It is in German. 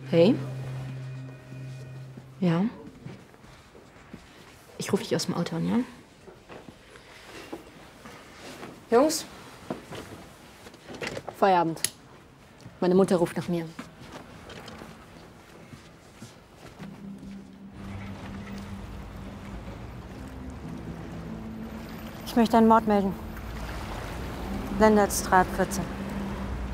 Hey? Ja? Ich rufe dich aus dem Auto an, ja? Jungs? Feierabend. Meine Mutter ruft nach mir. Ich möchte einen Mord melden. Lendertstraat 14.